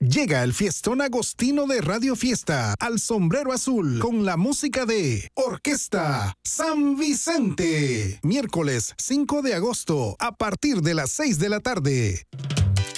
Llega el fiestón agostino de Radio Fiesta al Sombrero Azul con la música de Orquesta San Vicente. Miércoles 5 de agosto a partir de las 6 de la tarde.